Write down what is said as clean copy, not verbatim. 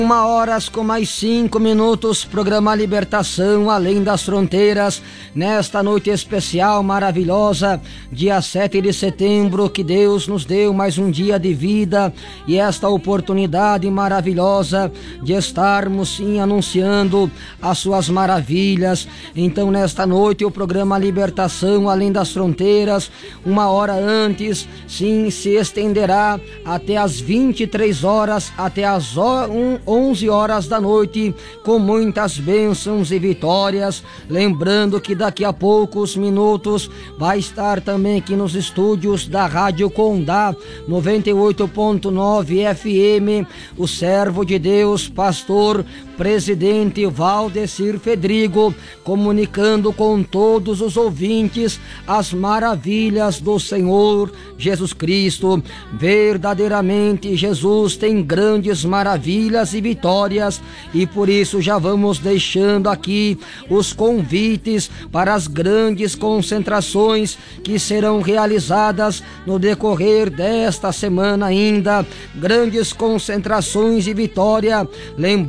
1h com mais 5 minutos, programa Libertação Além das Fronteiras, nesta noite especial, maravilhosa, dia 7 de setembro, que Deus nos deu mais um dia de vida e esta oportunidade maravilhosa de estarmos sim anunciando as suas maravilhas. Então nesta noite o programa Libertação Além das Fronteiras, 1h antes, sim, se estenderá até as 23 horas, até as 11 horas da noite, com muitas bênçãos e vitórias. Lembrando que daqui a poucos minutos vai estar também aqui nos estúdios da Rádio Condá 98.9 FM o servo de Deus, pastor presidente Valdecir Fedrigo, comunicando com todos os ouvintes as maravilhas do Senhor Jesus Cristo. Verdadeiramente Jesus tem grandes maravilhas e vitórias, e por isso já vamos deixando aqui os convites para as grandes concentrações que serão realizadas no decorrer desta semana ainda. Grandes concentrações de vitória.